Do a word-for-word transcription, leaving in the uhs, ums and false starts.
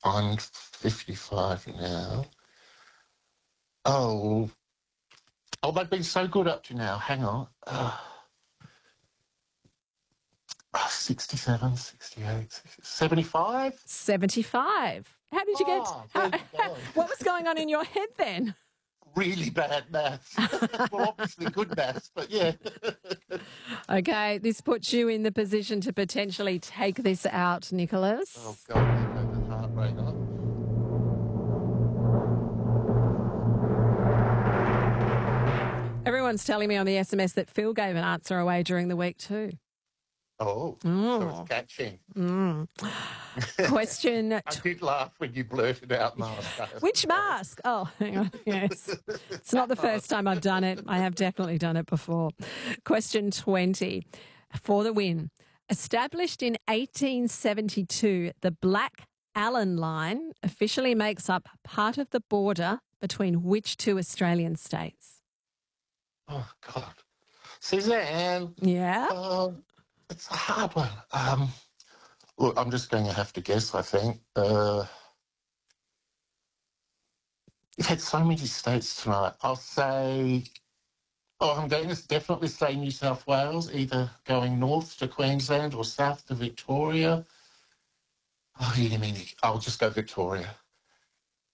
I'm fifty-five now. Oh, oh, they've been so good up to now. Hang on. Uh, sixty-seven, sixty-eight, sixty, seventy-five? seventy-five. How did you get... Oh, How, there you go. what was going on in your head then? Really bad maths. Well, obviously good maths, but yeah. Okay, this puts you in the position to potentially take this out, Nicholas. Oh, God, there goes the heart rate up. Everyone's telling me on the S M S that Phil gave an answer away during the week too. Oh, Mm. so it's catching. Mm. Question... I did laugh when you blurted out mask. Which mask? Oh, hang on. Yes. It's not the first time I've done it. I have definitely done it before. Question twenty. For the win. Established in eighteen seventy-two, the Black Allen Line officially makes up part of the border between which two Australian states? Oh, God. Suzanne. Yeah? Uh, it's a hard one. Um, look, I'm just going to have to guess, I think. Uh, you've had so many states tonight. I'll say... Oh, I'm going to definitely say New South Wales, either going north to Queensland or south to Victoria. Oh, you mean... I'll just go Victoria.